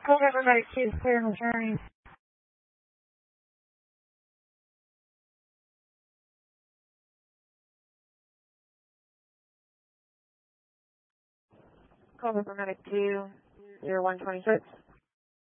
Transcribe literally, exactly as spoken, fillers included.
Call everybody to clear and returning. Call paramedic two zero one twenty six.